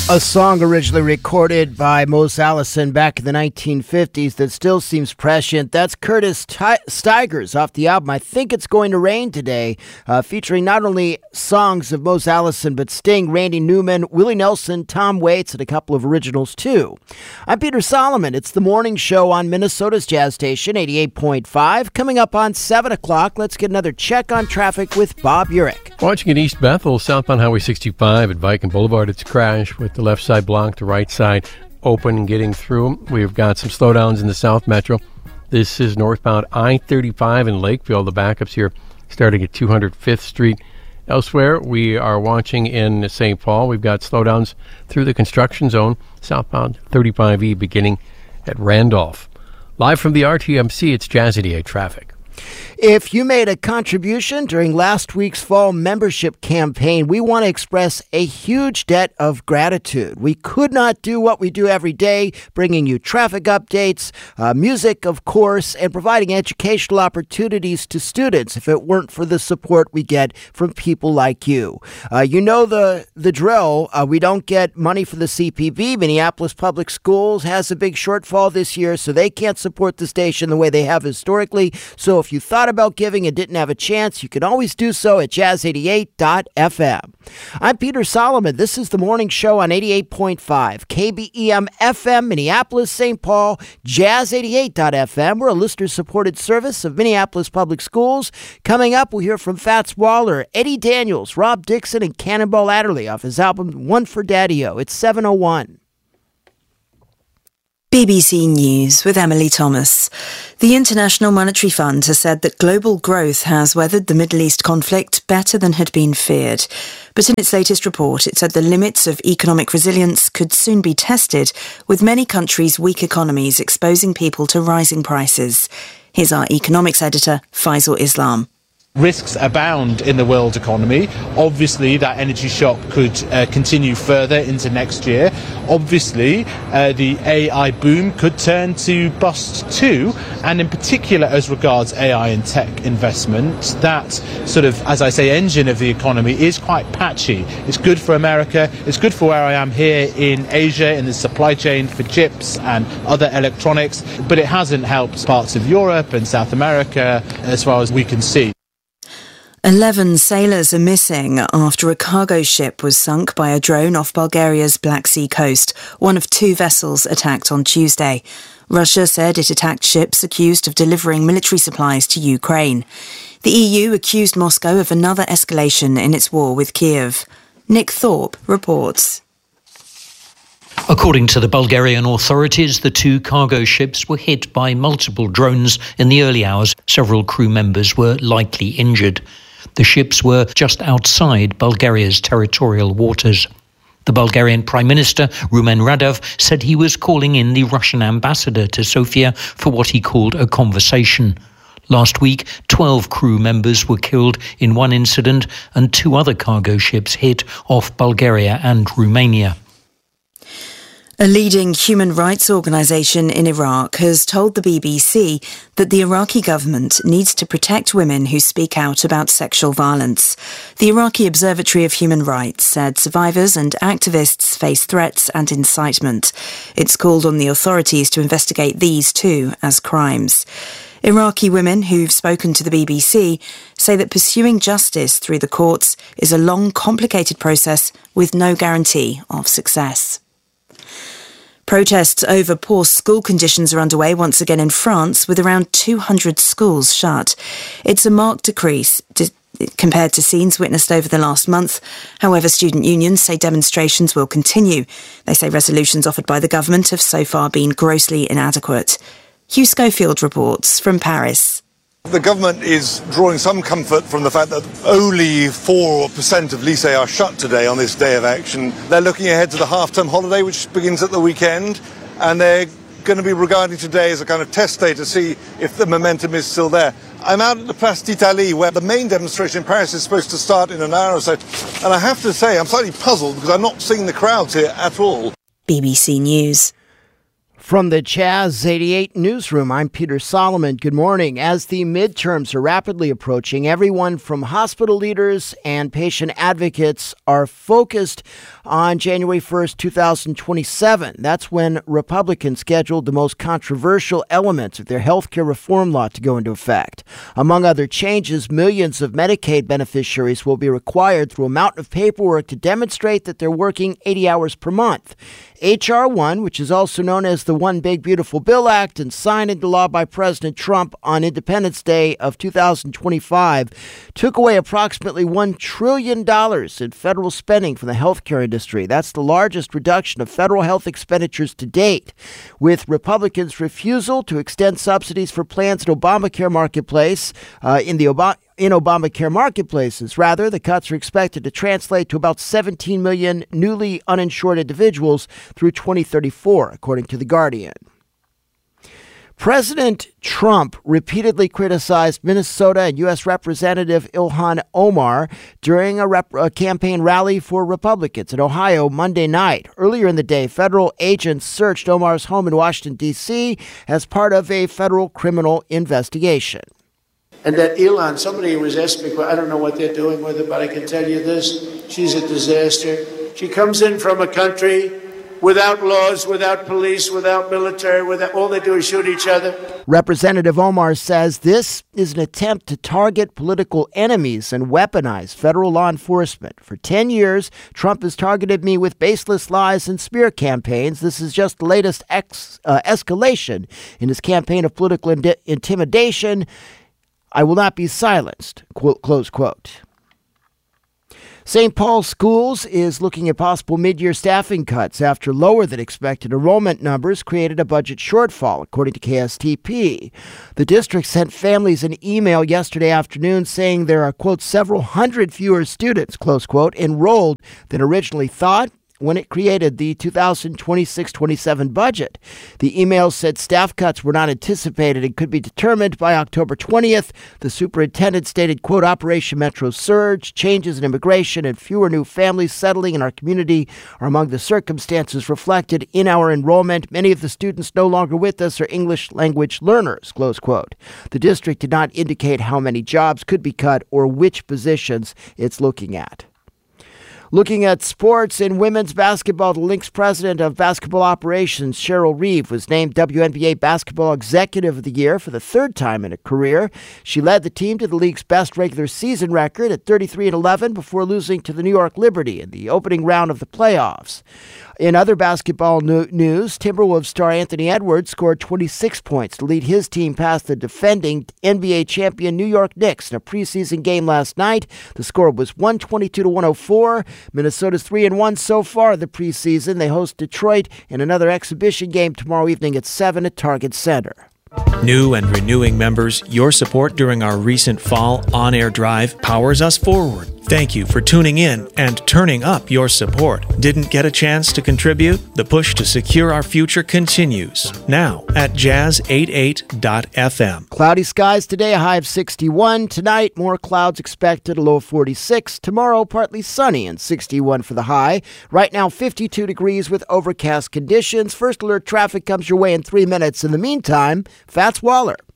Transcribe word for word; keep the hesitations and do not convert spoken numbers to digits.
A song originally recorded by Mose Allison back in the nineteen fifties that still seems prescient. That's Curtis Ty- Stigers off the album I Think It's Going to Rain Today, uh, featuring not only songs of Mose Allison, but Sting, Randy Newman, Willie Nelson, Tom Waits, and a couple of originals too. I'm Peter Solomon. It's the morning show on Minnesota's Jazz Station, eighty-eight point five. Coming up on seven o'clock, let's get another check on traffic with Bob Urich. Watching at East Bethel, southbound Highway sixty-five at Viking Boulevard, it's a crash with the left side blocked, the right side open and getting through. We've got some slowdowns in the South Metro. This is northbound I thirty-five in Lakeville. The backups here starting at two hundred fifth Street. Elsewhere, we are watching in Saint Paul. We've got slowdowns through the construction zone, southbound thirty-five E beginning at Randolph. Live from the R T M C, it's Jazz eighty-eight Traffic. If you made a contribution during last week's fall membership campaign, we want to express a huge debt of gratitude. We could not do what we do every day, bringing you traffic updates, uh, music, of course, and providing educational opportunities to students if it weren't for the support we get from people like you. Uh, you know the, the drill. Uh, we don't get money for the C P B. Minneapolis Public Schools has a big shortfall this year, so they can't support the station the way they have historically. So if you thought about giving and didn't have a chance, you can always do so at jazz eighty-eight dot f m. I'm Peter Solomon. This is the morning show on eighty-eight point five K B E M F M, Minneapolis, Saint Paul, Jazz eighty-eight dot f m. We're a listener-supported service of Minneapolis Public Schools. Coming up, we'll hear from Fats Waller, Eddie Daniels, Rob Dixon, and Cannonball Adderley off his album One for Daddy-O. It's seven oh one. B B C News with Emily Thomas. The International Monetary Fund has said that global growth has weathered the Middle East conflict better than had been feared. But in its latest report, it said the limits of economic resilience could soon be tested, with many countries' weak economies exposing people to rising prices. Here's our economics editor, Faisal Islam. Risks abound in the world economy. Obviously, that energy shock could uh, continue further into next year. Obviously, uh, the A I boom could turn to bust too, and in particular as regards A I and tech investment, that sort of, as I say, engine of the economy is quite patchy. It's good for America, it's good for where I am here in Asia, in the supply chain for chips and other electronics, but it hasn't helped parts of Europe and South America as far as we can see. Eleven sailors are missing after a cargo ship was sunk by a drone off Bulgaria's Black Sea coast, one of two vessels attacked on Tuesday. Russia said it attacked ships accused of delivering military supplies to Ukraine. The E U accused Moscow of another escalation in its war with Kiev. Nick Thorpe reports. According to the Bulgarian authorities, the two cargo ships were hit by multiple drones in the early hours. Several crew members were lightly injured. The ships were just outside Bulgaria's territorial waters. The Bulgarian Prime Minister, Rumen Radev, said he was calling in the Russian ambassador to Sofia for what he called a conversation. Last week, twelve crew members were killed in one incident and two other cargo ships hit off Bulgaria and Romania. A leading human rights organisation in Iraq has told the B B C that the Iraqi government needs to protect women who speak out about sexual violence. The Iraqi Observatory of Human Rights said survivors and activists face threats and incitement. It's called on the authorities to investigate these too as crimes. Iraqi women who've spoken to the B B C say that pursuing justice through the courts is a long, complicated process with no guarantee of success. Protests over poor school conditions are underway once again in France, with around two hundred schools shut. It's a marked decrease de- compared to scenes witnessed over the last month. However, student unions say demonstrations will continue. They say resolutions offered by the government have so far been grossly inadequate. Hugh Schofield reports from Paris. The government is drawing some comfort from the fact that only four percent of lycées are shut today on this day of action. They're looking ahead to the half-term holiday, which begins at the weekend, and they're going to be regarding today as a kind of test day to see if the momentum is still there. I'm out at the Place d'Italie, where the main demonstration in Paris is supposed to start in an hour or so, and I have to say I'm slightly puzzled because I'm not seeing the crowds here at all. B B C News. From the Chaz eighty-eight newsroom, I'm Peter Solomon. Good morning. As the midterms are rapidly approaching, everyone from hospital leaders and patient advocates are focused on January first, twenty twenty-seven. That's when Republicans scheduled the most controversial elements of their health care reform law to go into effect. Among other changes, millions of Medicaid beneficiaries will be required through a mountain of paperwork to demonstrate that they're working eighty hours per month. H R one, which is also known as the One Big Beautiful Bill Act and signed into law by President Trump on Independence Day of two thousand twenty-five, took away approximately one trillion dollars in federal spending from the healthcare industry. That's the largest reduction of federal health expenditures to date. With Republicans' refusal to extend subsidies for plans in Obamacare marketplace, uh, in the Obama In Obamacare marketplaces, rather, the cuts are expected to translate to about seventeen million newly uninsured individuals through twenty thirty-four, according to The Guardian. President Trump repeatedly criticized Minnesota and U S Representative Ilhan Omar during a, rep- a campaign rally for Republicans in Ohio Monday night. Earlier in the day, federal agents searched Omar's home in Washington, D C as part of a federal criminal investigation. And that Ilhan, somebody was asking me, I don't know what they're doing with her, but I can tell you this, she's a disaster. She comes in from a country without laws, without police, without military, without, all they do is shoot each other. Representative Omar says this is an attempt to target political enemies and weaponize federal law enforcement. For ten years, Trump has targeted me with baseless lies and smear campaigns. This is just the latest ex, uh, escalation in his campaign of political ind- intimidation. I will not be silenced, quote, close quote. Saint Paul Schools is looking at possible mid-year staffing cuts after lower than expected enrollment numbers created a budget shortfall, according to K S T P. The district sent families an email yesterday afternoon saying there are, quote, several hundred fewer students, close quote, enrolled than originally thought when it created the two thousand twenty-six twenty-seven budget. The email said staff cuts were not anticipated and could be determined by October twentieth. The superintendent stated, quote, Operation Metro Surge, changes in immigration, and fewer new families settling in our community are among the circumstances reflected in our enrollment. Many of the students no longer with us are English language learners, close quote. The district did not indicate how many jobs could be cut or which positions it's looking at. Looking at sports in women's basketball, the Lynx president of basketball operations, Cheryl Reeve, was named W N B A Basketball Executive of the Year for the third time in her career. She led the team to the league's best regular season record at thirty-three and eleven before losing to the New York Liberty in the opening round of the playoffs. In other basketball no- news, Timberwolves star Anthony Edwards scored twenty-six points to lead his team past the defending N B A champion New York Knicks in a preseason game last night. The score was one twenty-two to one oh four. Minnesota's three and one so far in the preseason. They host Detroit in another exhibition game tomorrow evening at seven at Target Center. New and renewing members, your support during our recent fall on-air drive powers us forward. Thank you for tuning in and turning up your support. Didn't get a chance to contribute? The push to secure our future continues. Now at jazz eighty-eight dot f m. Cloudy skies today, a high of sixty-one. Tonight, more clouds expected, a low of forty-six. Tomorrow, partly sunny and sixty-one for the high. Right now, fifty-two degrees with overcast conditions. First alert traffic comes your way in three minutes. In the meantime, Fats Waller.